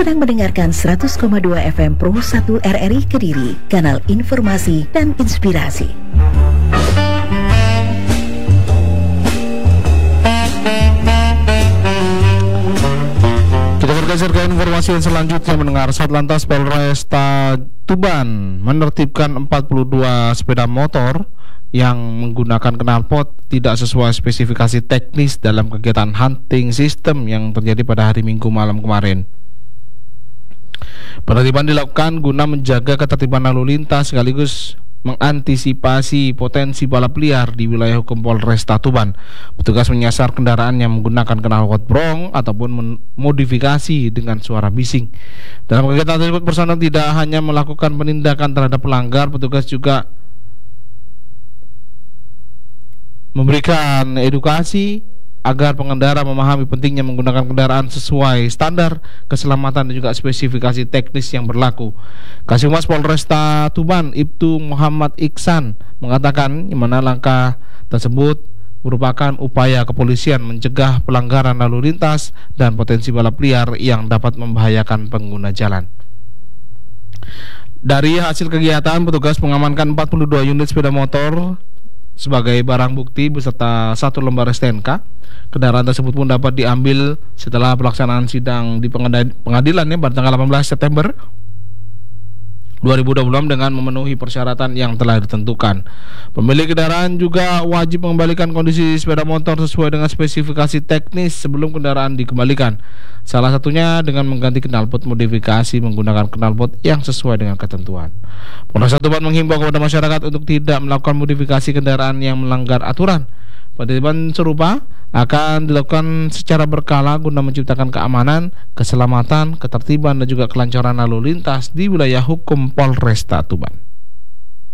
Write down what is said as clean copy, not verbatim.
sedang mendengarkan 100,2 FM Pro 1 RRI Kediri, kanal informasi dan inspirasi. Kita bergeser ke informasi yang selanjutnya. Mendengar, Satlantas Polresta Tuban menertibkan 42 sepeda motor yang menggunakan knalpot tidak sesuai spesifikasi teknis dalam kegiatan hunting system yang terjadi pada hari Minggu malam kemarin. Penertiban dilakukan guna menjaga ketertiban lalu lintas sekaligus mengantisipasi potensi balap liar di wilayah hukum Polresta Tuban. Petugas menyasar kendaraan yang menggunakan knalpot brong ataupun modifikasi dengan suara bising. Dalam kegiatan tersebut, personel tidak hanya melakukan penindakan terhadap pelanggar, petugas juga memberikan edukasi agar pengendara memahami pentingnya menggunakan kendaraan sesuai standar keselamatan dan juga spesifikasi teknis yang berlaku. Kasihmas Polresta Tuban, Ibtu Muhammad Iksan, mengatakan di mana langkah tersebut merupakan upaya kepolisian mencegah pelanggaran lalu lintas dan potensi balap liar yang dapat membahayakan pengguna jalan. Dari hasil kegiatan, petugas mengamankan 42 unit sepeda motor sebagai barang bukti beserta 1 lembar STNK. Kendaraan tersebut pun dapat diambil setelah pelaksanaan sidang di pengadilan pada tanggal 18 September 2026 dengan memenuhi persyaratan yang telah ditentukan. Pemilik kendaraan juga wajib mengembalikan kondisi sepeda motor sesuai dengan spesifikasi teknis sebelum kendaraan dikembalikan. Salah satunya dengan mengganti knalpot modifikasi menggunakan knalpot yang sesuai dengan ketentuan. Polres Tuban menghimbau kepada masyarakat untuk tidak melakukan modifikasi kendaraan yang melanggar aturan. Penertiban serupa akan dilakukan secara berkala guna menciptakan keamanan, keselamatan, ketertiban dan juga kelancaran lalu lintas di wilayah hukum Polresta Tuban.